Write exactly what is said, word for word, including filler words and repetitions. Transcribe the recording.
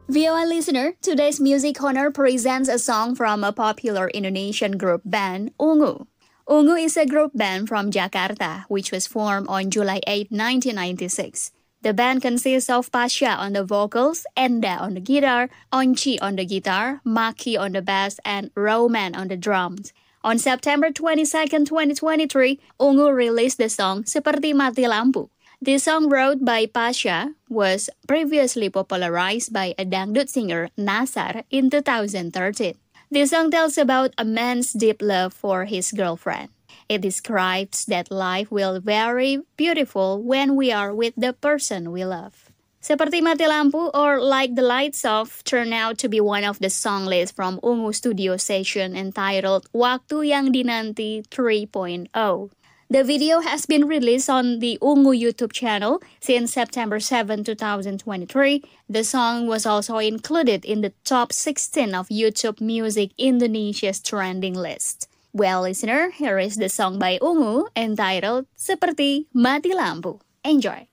V O A listener, today's Music Corner presents a song from a popular Indonesian group band, Ungu. Ungu is a group band from Jakarta, which was formed on July eighth, nineteen ninety-six. The band consists of Pasha on the vocals, Enda on the guitar, Onci on the guitar, Maki on the bass, and Roman on the drums. On September twenty-second, twenty twenty-three, Ungu released the song Seperti Mati Lampu. The song wrote by Pasha was previously popularized by a dangdut singer, Nasar, in two thousand thirteen. The song tells about a man's deep love for his girlfriend. It describes that life will be very beautiful when we are with the person we love. Seperti Mati Lampu or Like the Lights Off turned out to be one of the song lists from Ungu studio session entitled Waktu Yang Dinanti three point oh. The video has been released on the Ungu YouTube channel since September seventh, twenty twenty-three. The song was also included in the top sixteen of YouTube Music Indonesia's trending list. Well, listener, here is the song by Ungu entitled Seperti Mati Lampu. Enjoy!